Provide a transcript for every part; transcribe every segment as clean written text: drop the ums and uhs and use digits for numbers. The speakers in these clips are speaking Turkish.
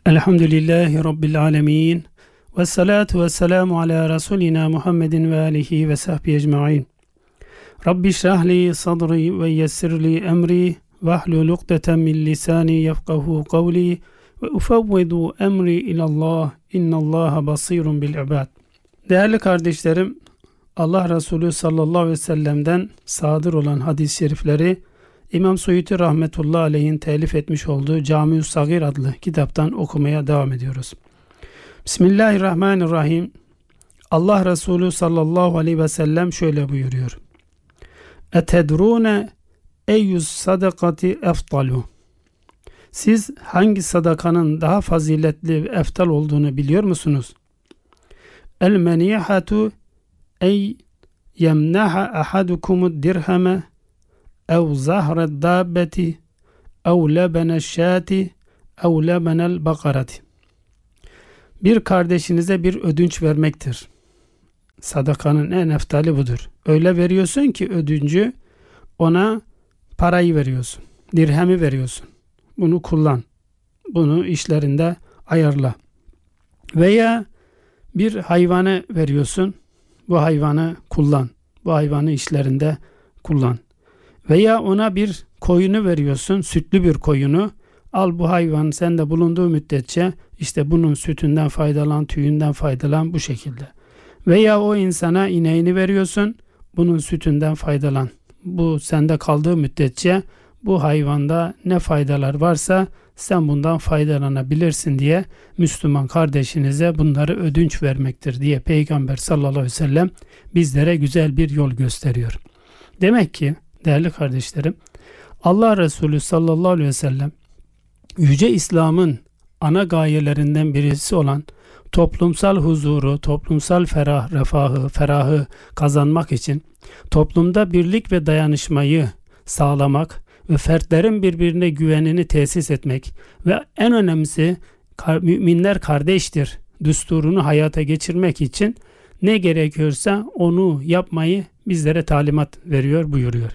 Elhamdülillahi Rabbil alemin. Ve salatu ve selamu ala Resulina Muhammedin ve alihi ve sahbihi ecma'in. Rabbi şrahli sadri ve yessirli emri ve ahlul ukdeten min lisani yefkahu kavli ve ufevvidu emri ilallah innallaha basirun bil ibad. Değerli kardeşlerim, Allah Resulü sallallahu aleyhi ve sellem'den sadır olan hadis-i şerifleri İmam Suyuti rahmetullahi aleyhin telif etmiş olduğu Cami-ü Sagir adlı kitaptan okumaya devam ediyoruz. Bismillahirrahmanirrahim. Allah Resulü sallallahu aleyhi ve sellem şöyle buyuruyor. Etedrune eyyüz sadakati eftalu. Siz hangi sadakanın daha faziletli ve eftal olduğunu biliyor musunuz? El menihatu ey yemnaha ahadukumud dirheme ev zahred dabbeti ev lebeneş şati ev lebenel bakarati. Bir kardeşinize bir ödünç vermektir. Sadakanın en eftali budur. Öyle veriyorsun ki ödüncü, ona parayı veriyorsun. Dirhemi veriyorsun. Bunu kullan. Bunu işlerinde ayarla. Veya bir hayvanı veriyorsun. Bu hayvanı kullan. Bu hayvanı işlerinde kullan. Veya ona bir koyunu veriyorsun, sütlü bir koyunu. Al bu hayvan sende bulunduğu müddetçe işte bunun sütünden faydalan, tüyünden faydalan bu şekilde. Veya o insana ineğini veriyorsun, bunun sütünden faydalan. Bu sende kaldığı müddetçe bu hayvanda ne faydalar varsa sen bundan faydalanabilirsin diye Müslüman kardeşinize bunları ödünç vermektir diye Peygamber sallallahu aleyhi ve sellem bizlere güzel bir yol gösteriyor. Demek ki değerli kardeşlerim, Allah Resulü sallallahu aleyhi ve sellem Yüce İslam'ın ana gayelerinden birisi olan toplumsal huzuru, toplumsal ferahı kazanmak için toplumda birlik ve dayanışmayı sağlamak ve fertlerin birbirine güvenini tesis etmek ve en önemlisi müminler kardeştir düsturunu hayata geçirmek için ne gerekiyorsa onu yapmayı bizlere talimat veriyor, buyuruyor.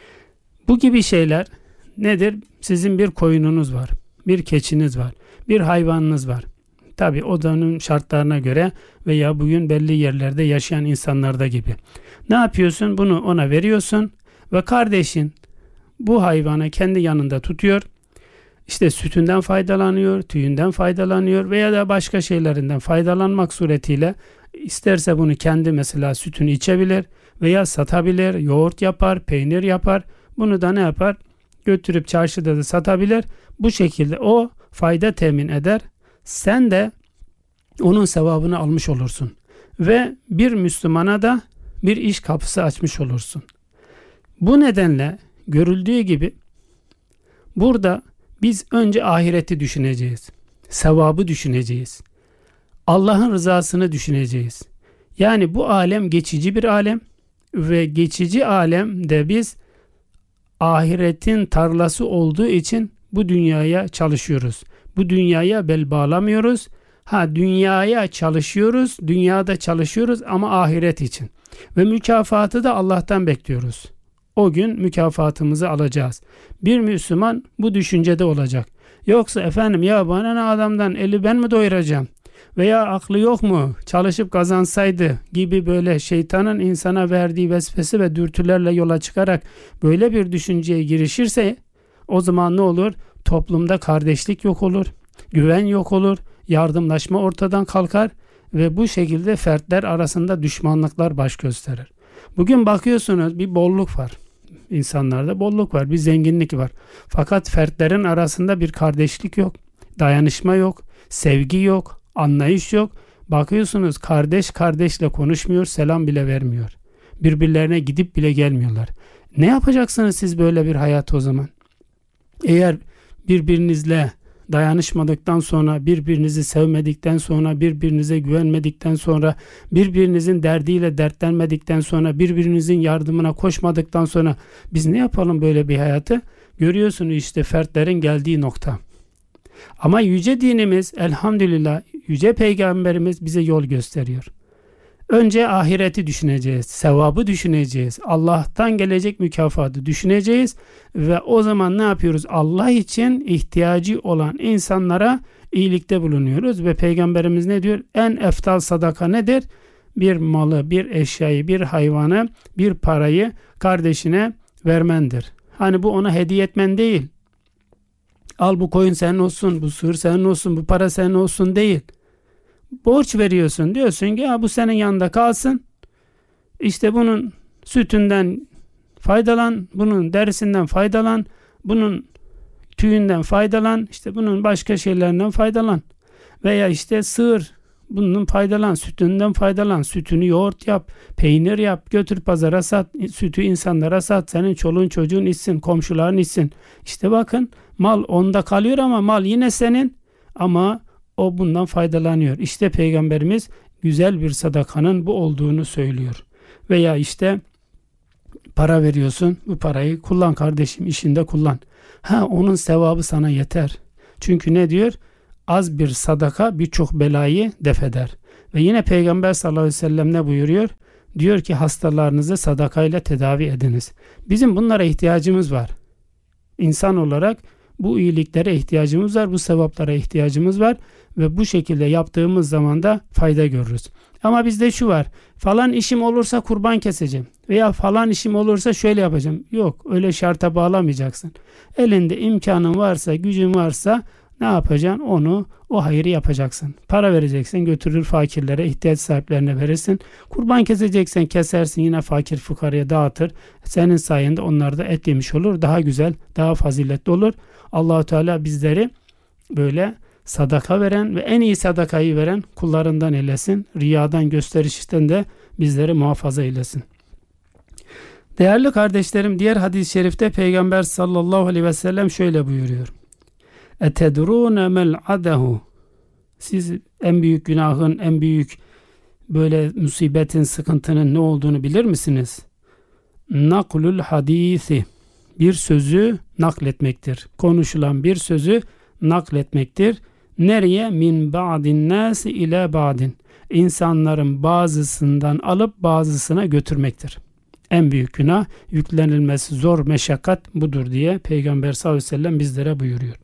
Bu gibi şeyler nedir? Sizin bir koyununuz var, bir keçiniz var, bir hayvanınız var. Tabi odanın şartlarına göre veya bugün belli yerlerde yaşayan insanlarda gibi. Ne yapıyorsun? Bunu ona veriyorsun ve kardeşin bu hayvanı kendi yanında tutuyor. İşte sütünden faydalanıyor, tüyünden faydalanıyor veya da başka şeylerinden faydalanmak suretiyle isterse bunu kendi mesela sütünü içebilir veya satabilir, yoğurt yapar, peynir yapar. Bunu da ne yapar? Götürüp çarşıda da satabilir. Bu şekilde o fayda temin eder. Sen de onun sevabını almış olursun. Ve bir Müslümana da bir iş kapısı açmış olursun. Bu nedenle görüldüğü gibi burada biz önce ahireti düşüneceğiz. Sevabı düşüneceğiz. Allah'ın rızasını düşüneceğiz. Yani bu alem geçici bir alem ve geçici alemde biz ahiretin tarlası olduğu için bu dünyaya çalışıyoruz. Bu dünyaya bel bağlamıyoruz. Dünyaya çalışıyoruz, dünyada çalışıyoruz ama ahiret için. Ve mükafatı da Allah'tan bekliyoruz. O gün mükafatımızı alacağız. Bir Müslüman bu düşüncede olacak. Yoksa efendim ya bana ne adamdan eli ben mi doyuracağım? Veya aklı yok mu? Çalışıp kazansaydı gibi böyle şeytanın insana verdiği vesvese ve dürtülerle yola çıkarak böyle bir düşünceye girişirse o zaman ne olur? Toplumda kardeşlik yok olur, güven yok olur, yardımlaşma ortadan kalkar ve bu şekilde fertler arasında düşmanlıklar baş gösterir. Bugün bakıyorsunuz bir bolluk var. İnsanlarda bolluk var, bir zenginlik var. Fakat fertlerin arasında bir kardeşlik yok, dayanışma yok, sevgi yok, anlayış yok. Bakıyorsunuz kardeş kardeşle konuşmuyor, selam bile vermiyor. Birbirlerine gidip bile gelmiyorlar. Ne yapacaksınız siz böyle bir hayat o zaman? Eğer birbirinizle dayanışmadıktan sonra, birbirinizi sevmedikten sonra, birbirinize güvenmedikten sonra, birbirinizin derdiyle dertlenmedikten sonra, birbirinizin yardımına koşmadıktan sonra biz ne yapalım böyle bir hayatı? Görüyorsunuz işte fertlerin geldiği nokta. Ama yüce dinimiz elhamdülillah, yüce peygamberimiz bize yol gösteriyor. Önce ahireti düşüneceğiz, sevabı düşüneceğiz, Allah'tan gelecek mükafatı düşüneceğiz ve o zaman ne yapıyoruz? Allah için ihtiyacı olan insanlara iyilikte bulunuyoruz ve Peygamberimiz ne diyor? En eftal sadaka nedir? Bir malı, bir eşyayı, bir hayvanı, bir parayı kardeşine vermendir. Hani bu ona hediye etmen değil. Al bu koyun senin olsun, bu sığır senin olsun, bu para senin olsun değil. Borç veriyorsun. Diyorsun ki ya bu senin yanında kalsın. İşte bunun sütünden faydalan, bunun derisinden faydalan, bunun tüyünden faydalan, işte bunun başka şeylerinden faydalan. Veya işte sığır, bunun faydalan, sütünden faydalan, sütünü yoğurt yap, peynir yap, götür pazara sat, sütü insanlara sat, senin çoluğun çocuğun içsin, komşuların içsin. İşte bakın mal onda kalıyor ama mal yine senin ama o bundan faydalanıyor. İşte Peygamberimiz güzel bir sadakanın bu olduğunu söylüyor. Veya işte para veriyorsun, bu parayı kullan kardeşim, işinde kullan. Onun sevabı sana yeter. Çünkü ne diyor? Az bir sadaka birçok belayı def eder. Ve yine Peygamber sallallahu aleyhi ve sellem ne buyuruyor? Diyor ki hastalarınızı sadakayla tedavi ediniz. Bizim bunlara ihtiyacımız var. İnsan olarak bu iyiliklere ihtiyacımız var, bu sevaplara ihtiyacımız var ve bu şekilde yaptığımız zaman da fayda görürüz. Ama bizde şu var, falan işim olursa kurban keseceğim veya falan işim olursa şöyle yapacağım. Yok, öyle şarta bağlamayacaksın. Elinde imkanın varsa, gücün varsa ne yapacaksın? O hayrı yapacaksın. Para vereceksin, götürür fakirlere, ihtiyaç sahiplerine verirsin. Kurban keseceksen kesersin, yine fakir fukaraya dağıtır. Senin sayende onlar da et yemiş olur. Daha güzel, daha faziletli olur. Allah-u Teala bizleri böyle sadaka veren ve en iyi sadakayı veren kullarından eylesin. Riyadan, gösterişten de bizleri muhafaza eylesin. Değerli kardeşlerim, diğer hadis-i şerifte Peygamber sallallahu aleyhi ve sellem şöyle buyuruyor. Etedrûne mel'adehu. Siz en büyük günahın, en büyük böyle musibetin, sıkıntının ne olduğunu bilir misiniz? Naklul hadisi. Bir sözü nakletmektir. Konuşulan bir sözü nakletmektir. Nereye? Min ba'din nasi ile ba'din. İnsanların bazısından alıp bazısına götürmektir. En büyük günah, yüklenilmesi zor meşakkat budur diye Peygamber sallallahu aleyhi ve sellem bizlere buyuruyor.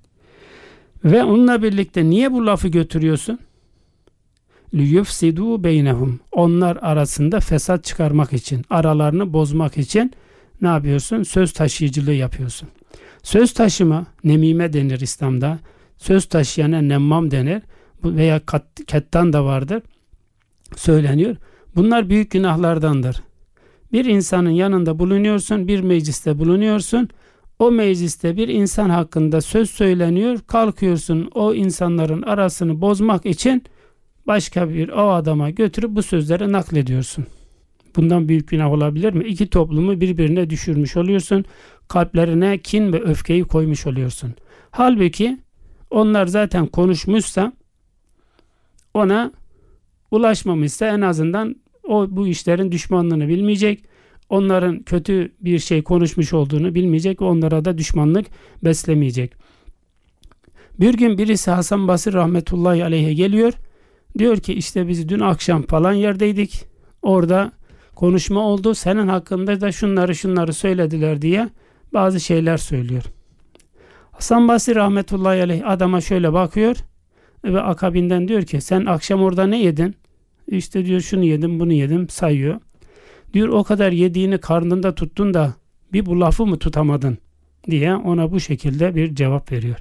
Ve onunla birlikte niye bu lafı götürüyorsun? لِيُفْسِدُوا beynehum. Onlar arasında fesat çıkarmak için, aralarını bozmak için ne yapıyorsun? Söz taşıyıcılığı yapıyorsun. Söz taşıma, nemime denir İslam'da. Söz taşıyana nemmam denir. Veya kettan da vardır. Söyleniyor. Bunlar büyük günahlardandır. Bir insanın yanında bulunuyorsun, bir mecliste bulunuyorsun. O mecliste bir insan hakkında söz söyleniyor. Kalkıyorsun o insanların arasını bozmak için başka bir o adama götürüp bu sözleri naklediyorsun. Bundan büyük günah olabilir mi? İki toplumu birbirine düşürmüş oluyorsun. Kalplerine kin ve öfkeyi koymuş oluyorsun. Halbuki onlar zaten konuşmuşsa, ona ulaşmamışsa en azından o bu işlerin düşmanlığını bilmeyecek. Onların kötü bir şey konuşmuş olduğunu bilmeyecek ve onlara da düşmanlık beslemeyecek. Bir gün birisi Hasan Basri rahmetullahi aleyhe geliyor. Diyor ki işte biz dün akşam falan yerdeydik. Orada konuşma oldu. Senin hakkında da şunları söylediler diye bazı şeyler söylüyor. Hasan Basri rahmetullahi aleyh adama şöyle bakıyor ve akabinden diyor ki sen akşam orada ne yedin? İşte diyor şunu yedim bunu yedim sayıyor. Diyor o kadar yediğini karnında tuttun da bir bu lafı mı tutamadın diye ona bu şekilde bir cevap veriyor.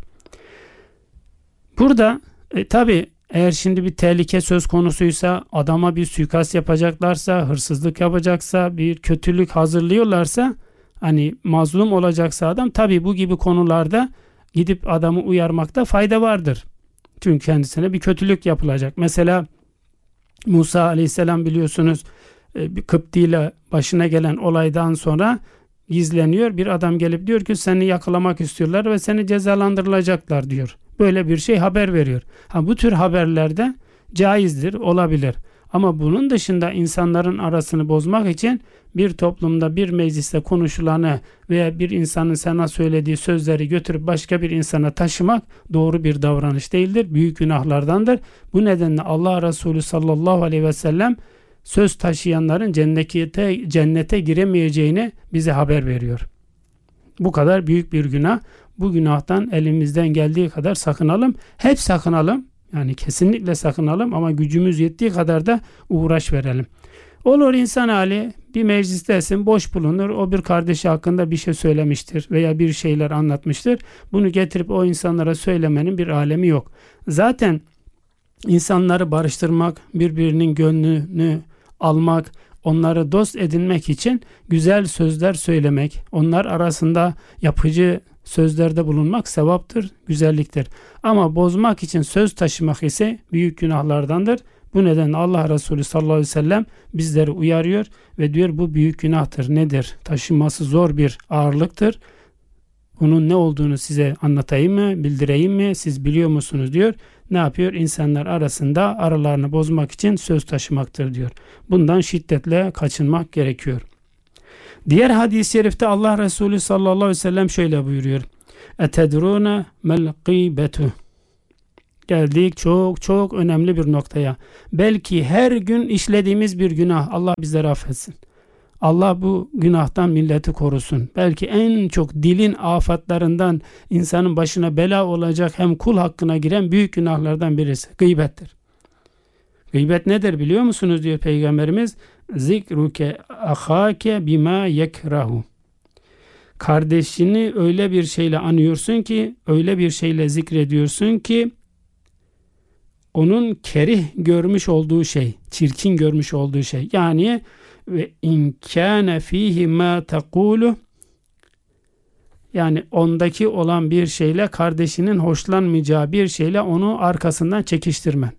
Burada tabi eğer şimdi bir tehlike söz konusuysa, adama bir suikast yapacaklarsa, hırsızlık yapacaksa, bir kötülük hazırlıyorlarsa, hani mazlum olacaksa adam, tabi bu gibi konularda gidip adamı uyarmakta fayda vardır. Çünkü kendisine bir kötülük yapılacak. Mesela Musa aleyhisselam biliyorsunuz bir Kıpti'yle başına gelen olaydan sonra gizleniyor. Bir adam gelip diyor ki seni yakalamak istiyorlar ve seni cezalandırılacaklar diyor. Böyle bir şey haber veriyor. Bu tür haberlerde caizdir, olabilir. Ama bunun dışında insanların arasını bozmak için bir toplumda bir mecliste konuşulanı veya bir insanın sana söylediği sözleri götürüp başka bir insana taşımak doğru bir davranış değildir. Büyük günahlardandır. Bu nedenle Allah Resulü sallallahu aleyhi ve sellem söz taşıyanların cennete giremeyeceğini bize haber veriyor. Bu kadar büyük bir günah. Bu günahtan elimizden geldiği kadar sakınalım. Hep sakınalım. Yani kesinlikle sakınalım ama gücümüz yettiği kadar da uğraş verelim. Olur insan hali bir meclistesin, boş bulunur. O bir kardeşi hakkında bir şey söylemiştir veya bir şeyler anlatmıştır. Bunu getirip o insanlara söylemenin bir alemi yok. Zaten insanları barıştırmak, birbirinin gönlünü almak, onları dost edinmek için güzel sözler söylemek, onlar arasında yapıcı sözlerde bulunmak sevaptır, güzelliktir. Ama bozmak için söz taşımak ise büyük günahlardandır. Bu nedenle Allah Resulü sallallahu aleyhi ve sellem bizleri uyarıyor ve diyor bu büyük günahtır. Nedir? Taşıması zor bir ağırlıktır. Bunun ne olduğunu size anlatayım mı, bildireyim mi? Siz biliyor musunuz diyor. Ne yapıyor? İnsanlar arasında aralarını bozmak için söz taşımaktır diyor. Bundan şiddetle kaçınmak gerekiyor. Diğer hadis-i şerifte Allah Resulü sallallahu aleyhi ve sellem şöyle buyuruyor. Etedrûne mel gıybetu. Geldik çok önemli bir noktaya. Belki her gün işlediğimiz bir günah. Allah bizleri affetsin. Allah bu günahtan milleti korusun. Belki en çok dilin afatlarından insanın başına bela olacak hem kul hakkına giren büyük günahlardan birisi. Gıybettir. Gıybet nedir biliyor musunuz diyor Peygamberimiz? Zikruke ahake bima yekrahu. Kardeşini öyle bir şeyle anıyorsun ki, öyle bir şeyle zikrediyorsun ki onun kerih görmüş olduğu şey, çirkin görmüş olduğu şey. Yani ve inkâne fîhî mâ tekûlu, yani ondaki olan bir şeyle kardeşinin hoşlanmayacağı bir şeyle onu arkasından çekiştirmen.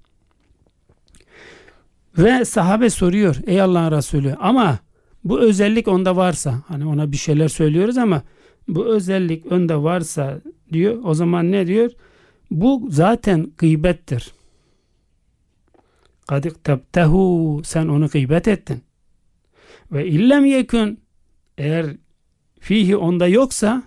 Ve sahabe soruyor ey Allah'ın Resulü ama bu özellik onda varsa, hani ona bir şeyler söylüyoruz ama bu özellik önde varsa diyor, o zaman ne diyor? Bu zaten gıybettir. Kad iktebtehu, sen onu gıybet ettin. Ve illem yekun, eğer fihi onda yoksa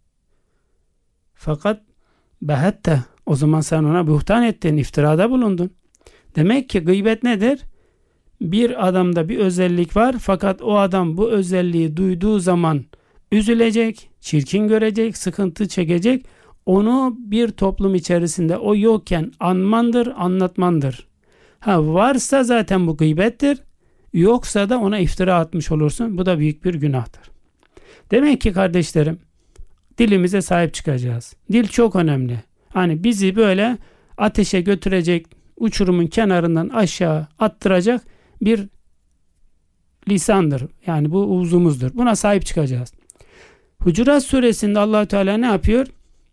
fakat behette, o zaman sen ona buhtan ettin, iftirada bulundun. Demek ki gıybet nedir? Bir adamda bir özellik var fakat o adam bu özelliği duyduğu zaman üzülecek, çirkin görecek, sıkıntı çekecek. Onu bir toplum içerisinde o yokken anmandır, anlatmandır. Varsa zaten bu gıybettir. Yoksa da ona iftira atmış olursun. Bu da büyük bir günahtır. Demek ki kardeşlerim, dilimize sahip çıkacağız. Dil çok önemli. Hani bizi böyle ateşe götürecek, uçurumun kenarından aşağı attıracak bir lisandır. Yani bu uzvumuzdur. Buna sahip çıkacağız. Hucurat suresinde Allah Teala ne yapıyor?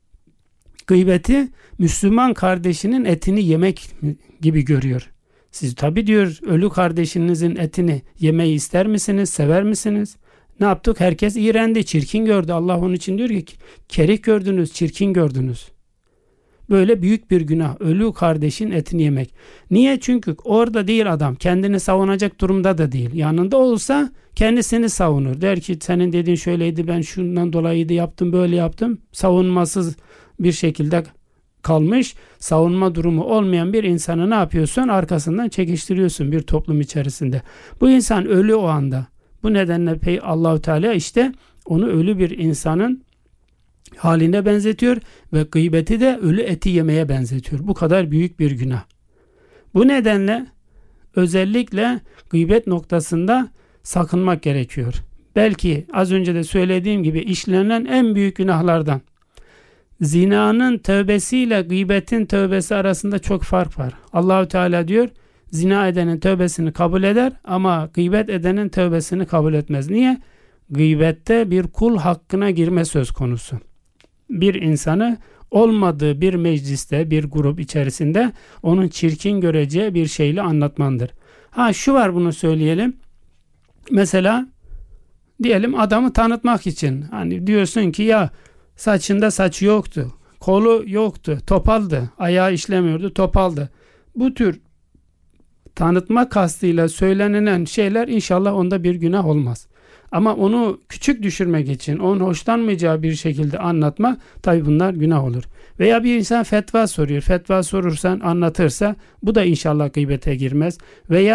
Gıybeti Müslüman kardeşinin etini yemek gibi görüyor. Siz tabi diyor ölü kardeşinizin etini yemeyi ister misiniz? Sever misiniz? Ne yaptık? Herkes iğrendi, çirkin gördü. Allah onun için diyor ki kerih gördünüz, çirkin gördünüz. Böyle büyük bir günah. Ölü kardeşin etini yemek. Niye? Çünkü orada değil adam. Kendini savunacak durumda da değil. Yanında olsa kendisini savunur. Der ki senin dediğin şöyleydi, ben şundan dolayıydı yaptım, böyle yaptım. Savunmasız bir şekilde kalmış, savunma durumu olmayan bir insanı ne yapıyorsun? Arkasından çekiştiriyorsun bir toplum içerisinde. Bu insan ölü o anda. Bu nedenle Allah-u Teala işte onu ölü bir insanın haline benzetiyor ve gıybeti de ölü eti yemeye benzetiyor. Bu kadar büyük bir günah. Bu nedenle özellikle gıybet noktasında sakınmak gerekiyor. Belki az önce de söylediğim gibi işlenen en büyük günahlardan. Zinanın tövbesiyle gıybetin tövbesi arasında çok fark var. Allah-u Teala diyor, zina edenin tövbesini kabul eder ama gıybet edenin tövbesini kabul etmez. Niye? Gıybette bir kul hakkına girme söz konusu. Bir insanı olmadığı bir mecliste, bir grup içerisinde onun çirkin göreceği bir şeyle anlatmandır. Şu var, bunu söyleyelim. Mesela diyelim adamı tanıtmak için hani diyorsun ki ya saçında saç yoktu, kolu yoktu, topaldı, ayağı işlemiyordu, topaldı. Bu tür tanıtma kastıyla söylenilen şeyler inşallah onda bir günah olmaz. Ama onu küçük düşürmek için, onun hoşlanmayacağı bir şekilde anlatma, tabi bunlar günah olur. Veya bir insan fetva soruyor. Fetva sorursan, anlatırsa bu da inşallah gıybete girmez. Veya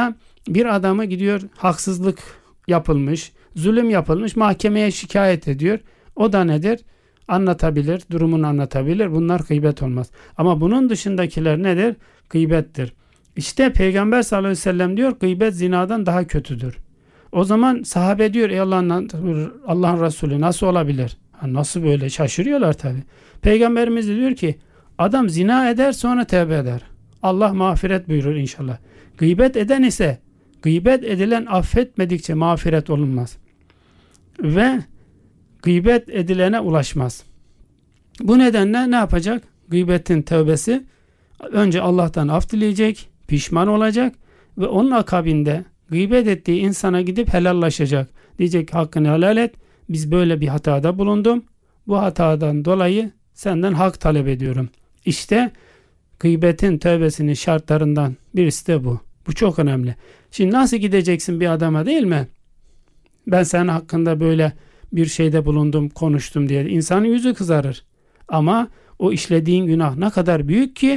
bir adamı gidiyor, haksızlık yapılmış, zulüm yapılmış, mahkemeye şikayet ediyor. O da nedir? Anlatabilir, durumunu anlatabilir. Bunlar gıybet olmaz. Ama bunun dışındakiler nedir? Gıybettir. İşte Peygamber sallallahu aleyhi ve sellem diyor, gıybet zinadan daha kötüdür. O zaman sahabe diyor, ey Allah'ın Resulü nasıl olabilir? Nasıl böyle? Şaşırıyorlar tabi. Peygamberimiz de diyor ki, adam zina eder sonra tevbe eder. Allah mağfiret buyurur inşallah. Gıybet eden ise, gıybet edilen affetmedikçe mağfiret olunmaz. Ve gıybet edilene ulaşmaz. Bu nedenle ne yapacak? Gıybetin tövbesi, önce Allah'tan af dileyecek, pişman olacak ve onun akabinde gıybet ettiği insana gidip helallaşacak. Diyecek, hakkını helal et, biz böyle bir hatada bulundum. Bu hatadan dolayı senden hak talep ediyorum. İşte gıybetin tövbesinin şartlarından birisi de bu. Bu çok önemli. Şimdi nasıl gideceksin bir adama, değil mi? Ben senin hakkında böyle bir şeyde bulundum, konuştum diye. İnsanın yüzü kızarır. Ama o işlediğin günah ne kadar büyük ki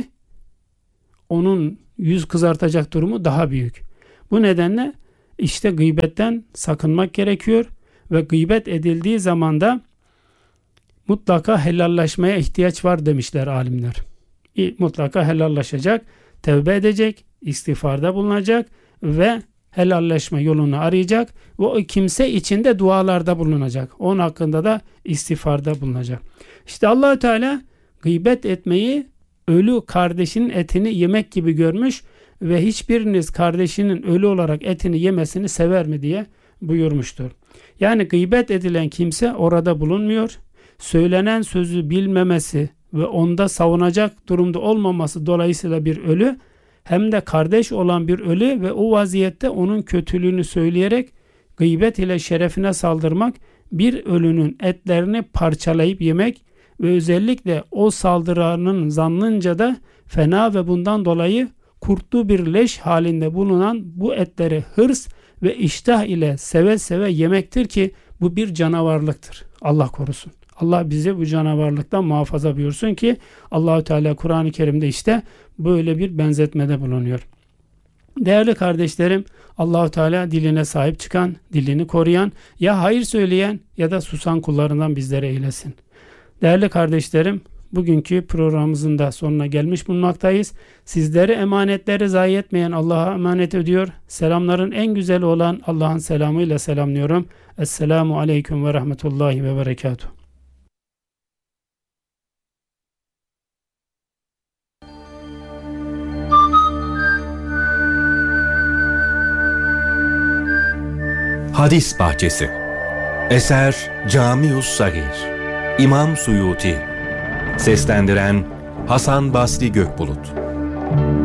onun yüz kızartacak durumu daha büyük. Bu nedenle işte gıybetten sakınmak gerekiyor ve gıybet edildiği zaman da mutlaka helallaşmaya ihtiyaç var demişler alimler. Mutlaka helallaşacak, tevbe edecek, istiğfarda bulunacak ve helalleşme yolunu arayacak ve o kimse içinde dualarda bulunacak. Onun hakkında da istiğfarda bulunacak. İşte Allah-u Teala gıybet etmeyi ölü kardeşinin etini yemek gibi görmüş ve hiçbiriniz kardeşinin ölü olarak etini yemesini sever mi diye buyurmuştur. Yani gıybet edilen kimse orada bulunmuyor. Söylenen sözü bilmemesi ve onda savunacak durumda olmaması dolayısıyla bir ölü, hem de kardeş olan bir ölü ve o vaziyette onun kötülüğünü söyleyerek gıybet ile şerefine saldırmak, bir ölünün etlerini parçalayıp yemek ve özellikle o saldıranın zannınca da fena ve bundan dolayı kurtlu bir leş halinde bulunan bu etleri hırs ve iştah ile seve seve yemektir ki bu bir canavarlıktır. Allah korusun. Allah bizi bu canavarlıktan muhafaza buyursun ki Allah-u Teala Kur'an-ı Kerim'de işte böyle bir benzetmede bulunuyor. Değerli kardeşlerim, Allah-u Teala diline sahip çıkan, dilini koruyan, ya hayır söyleyen ya da susan kullarından bizleri eylesin. Değerli kardeşlerim, bugünkü programımızın da sonuna gelmiş bulunmaktayız. Sizleri emanetleri zayi etmeyen Allah'a emanet ediyor. Selamların en güzeli olan Allah'ın selamıyla selamlıyorum. Esselamu aleyküm ve rahmetullahi ve berekatuhu. Hadis Bahçesi. Eser Camius Sagir. İmam Suyuti. Seslendiren Hasan Basri Gökbulut.